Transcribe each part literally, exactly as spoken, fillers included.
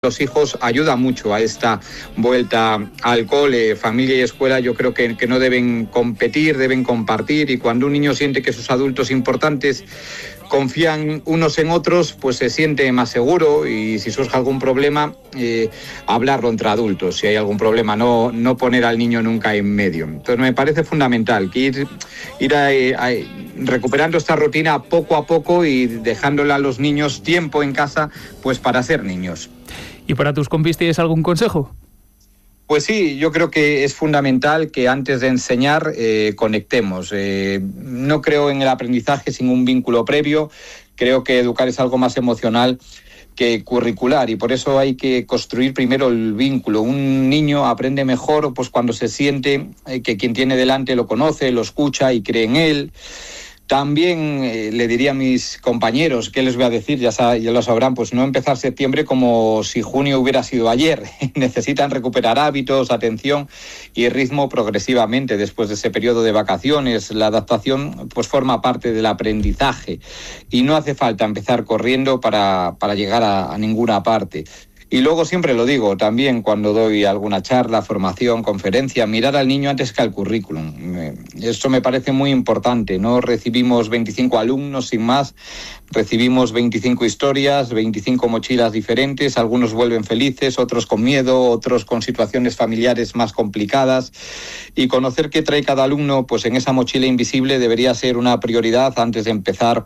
nuestros hijos ayuda mucho a esta vuelta al cole. Familia y escuela yo creo que, que no deben competir, deben compartir, y cuando un niño siente que sus adultos importantes confían unos en otros, pues se siente más seguro, y si surge algún problema, eh, hablarlo entre adultos. Si hay algún problema, no, no poner al niño nunca en medio. Entonces me parece fundamental que ir, ir a, a, recuperando esta rutina poco a poco y dejándole a los niños tiempo en casa, pues para ser niños. ¿Y para tus compis tienes algún consejo? Pues sí, yo creo que es fundamental que antes de enseñar eh, conectemos. Eh, no creo en el aprendizaje sin un vínculo previo. Creo que educar es algo más emocional que curricular, y por eso hay que construir primero el vínculo. Un niño aprende mejor pues cuando se siente eh, que quien tiene delante lo conoce, lo escucha y cree en él. También eh, le diría a mis compañeros, ¿qué les voy a decir? Ya, ya lo sabrán, pues no empezar septiembre como si junio hubiera sido ayer. Necesitan recuperar hábitos, atención y ritmo progresivamente después de ese periodo de vacaciones. La adaptación pues forma parte del aprendizaje y no hace falta empezar corriendo para, para llegar a, a ninguna parte. Y luego siempre lo digo, también cuando doy alguna charla, formación, conferencia, mirar al niño antes que al currículum. Esto me parece muy importante. No recibimos veinticinco alumnos sin más, recibimos veinticinco historias, veinticinco mochilas diferentes, algunos vuelven felices, otros con miedo, otros con situaciones familiares más complicadas. Y conocer qué trae cada alumno pues en esa mochila invisible debería ser una prioridad antes de empezar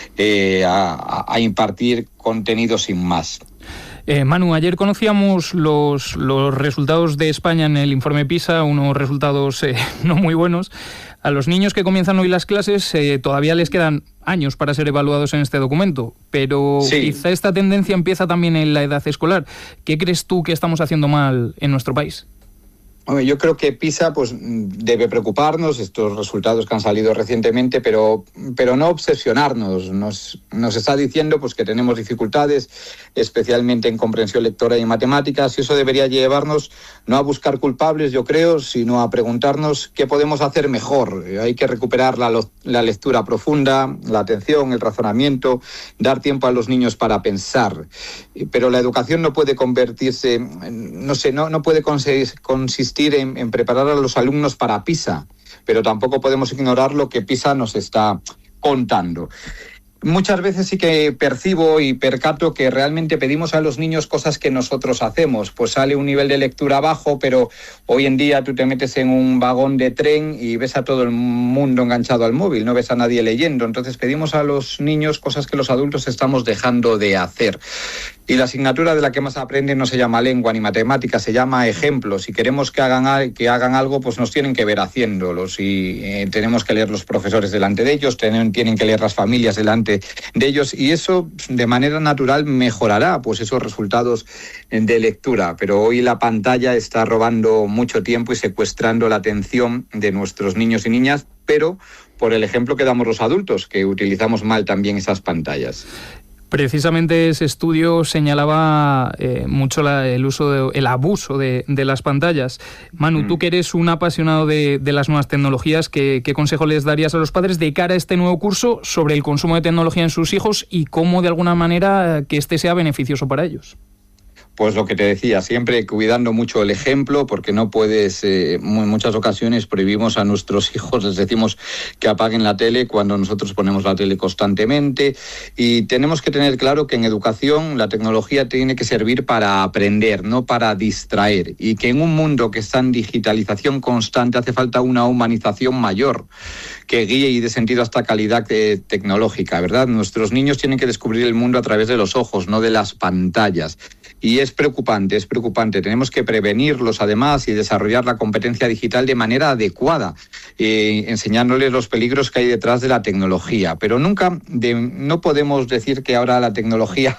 eh, a, a impartir contenido sin más. Eh, Manu, ayer conocíamos los, los resultados de España en el informe PISA, unos resultados eh, no muy buenos. A los niños que comienzan hoy las clases eh, todavía les quedan años para ser evaluados en este documento, pero sí, quizá esta tendencia empieza también en la edad escolar. ¿Qué crees tú que estamos haciendo mal en nuestro país? Hombre, yo creo que PISA pues, debe preocuparnos, estos resultados que han salido recientemente, pero, pero no obsesionarnos. Nos, nos está diciendo pues, que tenemos dificultades, especialmente en comprensión lectora y en matemáticas, y eso debería llevarnos no a buscar culpables, yo creo, sino a preguntarnos qué podemos hacer mejor. Hay que recuperar la, la lectura profunda, la atención, el razonamiento, dar tiempo a los niños para pensar. Pero la educación no puede convertirse, no sé, no, no puede consistir En, en preparar a los alumnos para PISA, pero tampoco podemos ignorar lo que PISA nos está contando. Muchas veces sí que percibo y percato que realmente pedimos a los niños cosas que nosotros hacemos. Pues sale un nivel de lectura bajo, pero hoy en día tú te metes en un vagón de tren y ves a todo el mundo enganchado al móvil, no ves a nadie leyendo. Entonces pedimos a los niños cosas que los adultos estamos dejando de hacer. Y la asignatura de la que más aprenden no se llama lengua ni matemáticas, se llama ejemplos. Si queremos que hagan, que hagan algo, pues nos tienen que ver haciéndolos. Y eh, tenemos que leer los profesores delante de ellos, tienen, tienen que leer las familias delante de ellos, y eso de manera natural mejorará pues esos resultados de lectura. Pero hoy la pantalla está robando mucho tiempo y secuestrando la atención de nuestros niños y niñas, pero por el ejemplo que damos los adultos, que utilizamos mal también esas pantallas. Precisamente ese estudio señalaba eh, mucho la, el uso, de, el abuso de, de las pantallas. Manu, mm. tú que eres un apasionado de, de las nuevas tecnologías, ¿qué, ¿qué consejo les darías a los padres de cara a este nuevo curso sobre el consumo de tecnología en sus hijos y cómo de alguna manera que este sea beneficioso para ellos? Pues lo que te decía, siempre cuidando mucho el ejemplo, porque no puedes, eh, en muchas ocasiones prohibimos a nuestros hijos, les decimos que apaguen la tele cuando nosotros ponemos la tele constantemente, y tenemos que tener claro que en educación la tecnología tiene que servir para aprender, no para distraer, y que en un mundo que está en digitalización constante hace falta una humanización mayor que guíe y dé sentido a esta calidad eh, tecnológica, ¿verdad? Nuestros niños tienen que descubrir el mundo a través de los ojos, no de las pantallas. Y es preocupante, es preocupante. Tenemos que prevenirlos además y desarrollar la competencia digital de manera adecuada, eh, enseñándoles los peligros que hay detrás de la tecnología. Pero nunca, de, no podemos decir que ahora la tecnología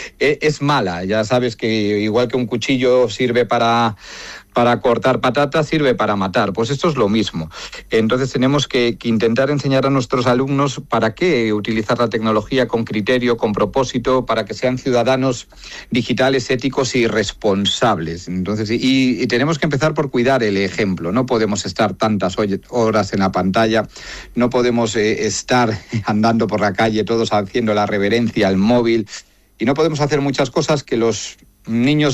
es mala. Ya sabes que igual que un cuchillo sirve para... para cortar patatas, sirve para matar. Pues esto es lo mismo. Entonces tenemos que, que intentar enseñar a nuestros alumnos para qué utilizar la tecnología con criterio, con propósito, para que sean ciudadanos digitales, éticos y responsables. Entonces, y, y tenemos que empezar por cuidar el ejemplo. No podemos estar tantas horas en la pantalla, no podemos eh, estar andando por la calle todos haciendo la reverencia al móvil, y no podemos hacer muchas cosas que los niños